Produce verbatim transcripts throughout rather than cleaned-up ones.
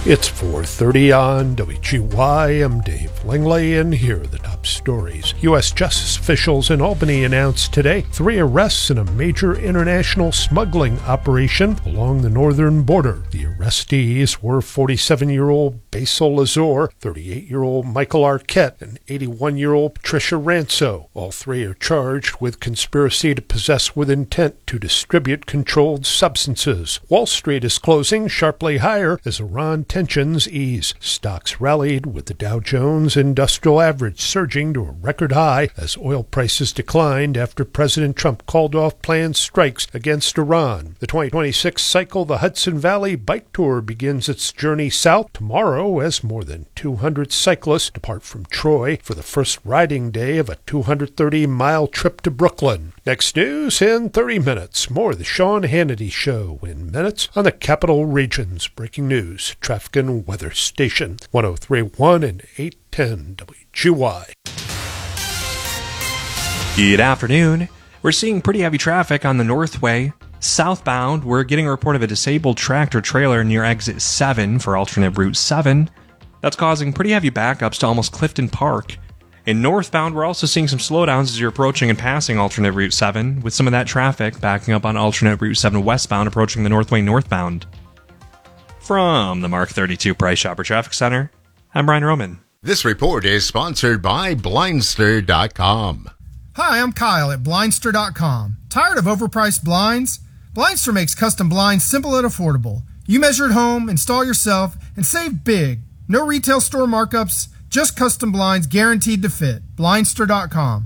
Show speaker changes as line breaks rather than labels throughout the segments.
It's four thirty on W G Y. I'm Dave Langley, and here are the top stories. U S justice officials in Albany announced today three arrests in a major international smuggling operation along the northern border. The arrestees were forty-seven-year-old Basil Lazor, thirty-eight-year-old Michael Arquette, and eighty-one-year-old Patricia Ranso. All three are charged with conspiracy to possess with intent to distribute controlled substances. Wall Street is closing sharply higher as Iran tensions ease. Stocks rallied with the Dow Jones Industrial Average surging to a record high as oil prices declined after President Trump called off planned strikes against Iran. The twenty twenty-six cycle, the Hudson Valley Bike Tour, begins its journey south tomorrow as more than two hundred cyclists depart from Troy for the first riding day of a two hundred thirty mile trip to Brooklyn. Next news in thirty minutes. More of the Sean Hannity Show in minutes on the Capital Region's breaking news, traffic and weather station, one oh three point one and eight ten W G Y.
Good afternoon. We're seeing pretty heavy traffic on the Northway. Southbound, we're getting a report of a disabled tractor trailer near exit seven for alternate Route seven. That's causing pretty heavy backups to almost Clifton Park. In northbound, we're also seeing some slowdowns as you're approaching and passing alternate Route seven, with some of that traffic backing up on alternate Route seven westbound approaching the Northway northbound. From the Mark thirty-two Price Chopper Traffic Center, I'm Brian Roman.
This report is sponsored by Blindster dot com.
Hi, I'm Kyle at Blindster dot com. Tired of overpriced blinds? Blindster makes custom blinds simple and affordable. You measure at home, install yourself, and save big. No retail store markups, just custom blinds guaranteed to fit. Blindster dot com.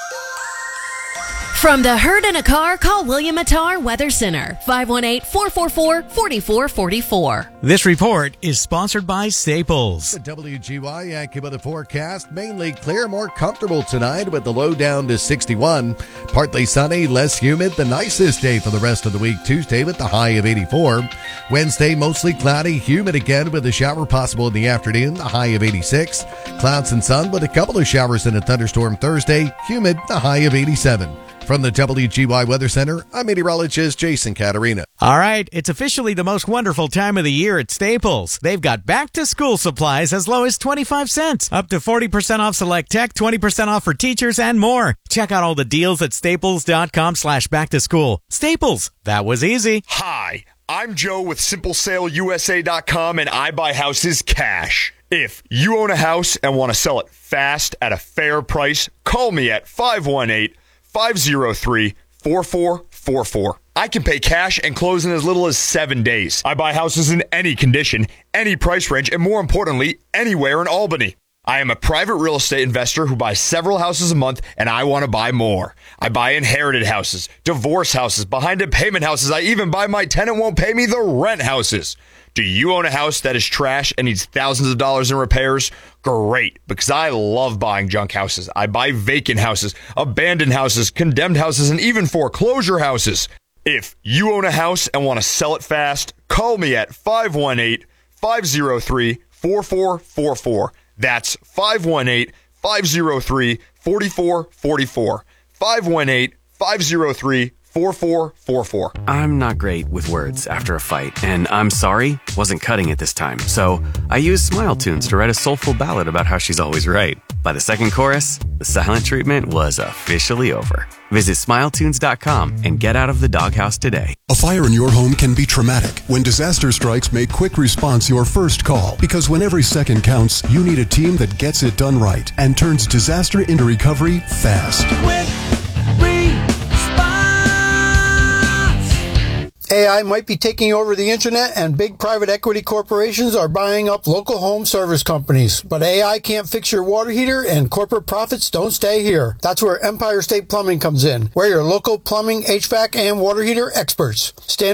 From the herd in a car, call William Attar Weather Center, five one eight, four four four, four four four four.
This report is sponsored by Staples.
The W G Y AccuWeather forecast, mainly clear, more comfortable tonight with the low down to sixty-one. Partly sunny, less humid, the nicest day for the rest of the week, Tuesday with the high of eighty-four. Wednesday, mostly cloudy, humid again with a shower possible in the afternoon, the high of eighty-six. Clouds and sun with a couple of showers and a thunderstorm Thursday, humid, the high of eighty-seven. From the W G Y Weather Center, I'm meteorologist Jason Caterina.
All right, it's officially the most wonderful time of the year at Staples. They've got back-to-school supplies as low as twenty-five cents, up to forty percent off select tech, twenty percent off for teachers, and more. Check out all the deals at staples dot com slash back to school. Staples, that was easy.
Hi, I'm Joe with Simple Sale U S A dot com, and I buy houses cash. If you own a house and want to sell it fast at a fair price, call me at five one eight, five oh three, four four four four. I can pay cash and close in as little as seven days. I buy houses in any condition, any price range, and more importantly, anywhere in Albany. I am a private real estate investor who buys several houses a month, and I want to buy more. I buy inherited houses, divorce houses, behind-in-payment houses. I even buy my tenant won't pay me the rent houses. Do you own a house that is trash and needs thousands of dollars in repairs? Great, because I love buying junk houses. I buy vacant houses, abandoned houses, condemned houses, and even foreclosure houses. If you own a house and want to sell it fast, call me at five one eight, five oh three, four four four four. That's five one eight, five oh three, four four four four. five one eight, five oh three, four four four four.
I'm not great with words after a fight, and I'm sorry wasn't cutting it this time. So I used Smile Tunes to write a soulful ballad about how she's always right. By the second chorus, the silent treatment was officially over. Visit smile tunes dot com and get out of the doghouse today.
A fire in your home can be traumatic. When disaster strikes, make quick response your first call. Because when every second counts, you need a team that gets it done right and turns disaster into recovery fast.
Quick A I might be taking over the internet, and big private equity corporations are buying up local home service companies. But A I can't fix your water heater, and corporate profits don't stay here. That's where Empire State Plumbing comes in. We're your local plumbing, H V A C, and water heater experts. Stand